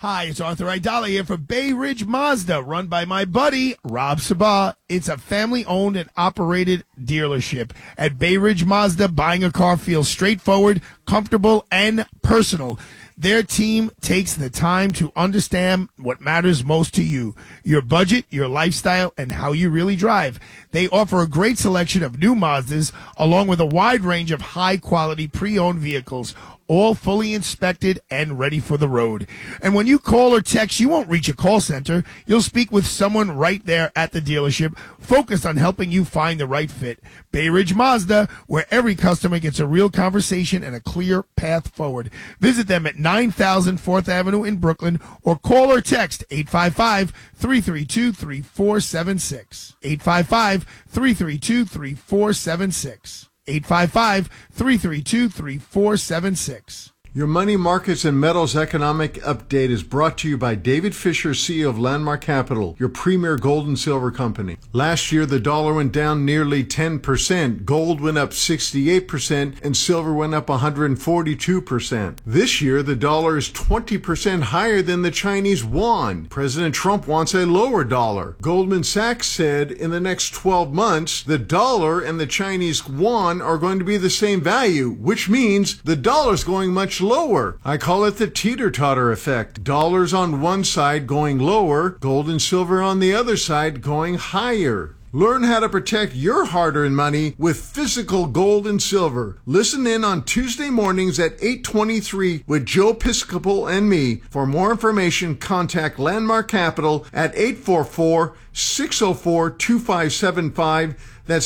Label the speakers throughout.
Speaker 1: Hi, it's Arthur Aidala here for Bay Ridge Mazda, run by my buddy, Rob Sabah. It's a family-owned and operated dealership. At Bay Ridge Mazda, buying a car feels straightforward, comfortable, and personal. Their team takes the time to understand what matters most to you, your budget, your lifestyle, and how you really drive. They offer a great selection of new Mazdas, along with a wide range of high-quality pre-owned vehicles, all fully inspected and ready for the road. And when you call or text, you won't reach a call center. You'll speak with someone right there at the dealership, focused on helping you find the right fit. Bay Ridge Mazda, where every customer gets a real conversation and a clear path forward. Visit them at 9000 4th Avenue in Brooklyn, or call or text 855-332-3476. 855-332-3476. 855-332-3476.
Speaker 2: Your Money Markets and Metals Economic Update is brought to you by David Fisher, CEO of Landmark Capital, your premier gold and silver company. Last year, the dollar went down nearly 10%, gold went up 68%, and silver went up 142%. This year, the dollar is 20% higher than the Chinese yuan. President Trump wants a lower dollar. Goldman Sachs said in the next 12 months, the dollar and the Chinese yuan are going to be the same value, which means the dollar's going much lower. I call it the teeter-totter effect. Dollars on one side going lower, gold and silver on the other side going higher. Learn how to protect your hard-earned money with physical gold and silver. Listen in on Tuesday mornings at 8:23 with Joe Piscopo and me. For more information, contact Landmark Capital at 844-604-2575. That's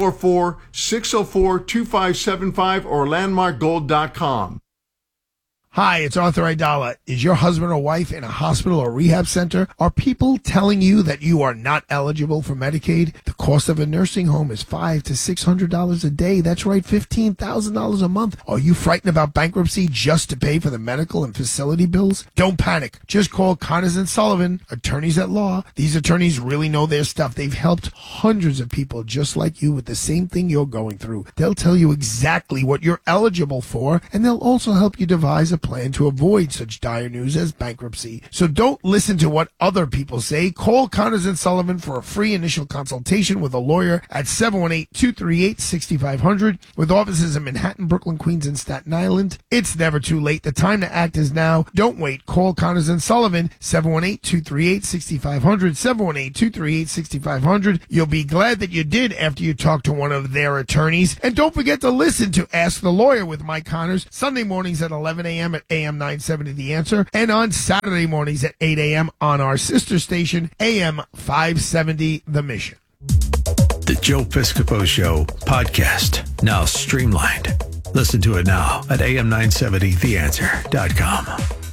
Speaker 2: 844-604-2575 or landmarkgold.com.
Speaker 1: Hi, it's Arthur Aidala. Is your husband or wife in a hospital or rehab center? Are people telling you that you are not eligible for Medicaid? The cost of a nursing home is $500 to $600 a day. That's right, $15,000 a month. Are you frightened about bankruptcy just to pay for the medical and facility bills? Don't panic. Just call Connors and Sullivan, attorneys at law. These attorneys really know their stuff. They've helped hundreds of people just like you with the same thing you're going through. They'll tell you exactly what you're eligible for, and they'll also help you devise a plan to avoid such dire news as bankruptcy. So don't listen to what other people say. Call Connors and Sullivan for a free initial consultation with a lawyer at 718-238-6500 with offices in Manhattan, Brooklyn, Queens, and Staten Island. It's never too late. The time to act is now. Don't wait. Call Connors and Sullivan, 718-238-6500, 718-238-6500. You'll be glad that you did after you talk to one of their attorneys. And don't forget to listen to Ask the Lawyer with Mike Connors, Sunday mornings at 11 a.m. at AM 970 The Answer, and on Saturday mornings at 8 a.m. on our sister station, AM 570 The Mission.
Speaker 3: The Joe Piscopo Show podcast, now streamlined. Listen to it now at am970theanswer.com.